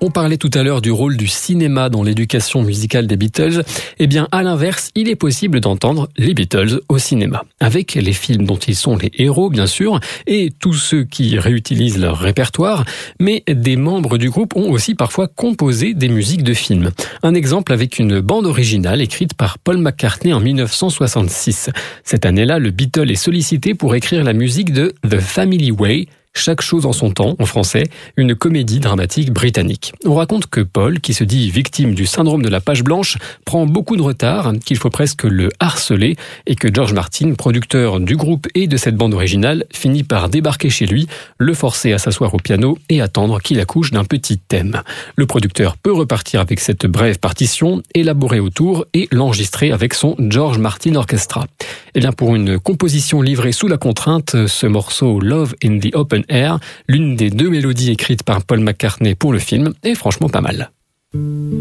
On parlait tout à l'heure du rôle du cinéma dans l'éducation musicale des Beatles. Eh bien, à l'inverse, il est possible d'entendre les Beatles au cinéma. Avec les films dont ils sont les héros, bien sûr, et tous ceux qui réutilisent leur répertoire, mais des membres du groupe ont aussi parfois composé des musiques de films. Un exemple avec une bande originale écrite par Paul McCartney en 1966. Cette année-là, le Beatle est sollicité pour écrire la musique de The Family Way, Chaque chose en son temps, en français, une comédie dramatique britannique. On raconte que Paul, qui se dit victime du syndrome de la page blanche, prend beaucoup de retard, qu'il faut presque le harceler, et que George Martin, producteur du groupe et de cette bande originale, finit par débarquer chez lui, le forcer à s'asseoir au piano et attendre qu'il accouche d'un petit thème. Le producteur peut repartir avec cette brève partition, élaborer autour et l'enregistrer avec son George Martin Orchestra. Eh bien, pour une composition livrée sous la contrainte, ce morceau Love in the Open Air, l'une des deux mélodies écrites par Paul McCartney pour le film, est franchement pas mal.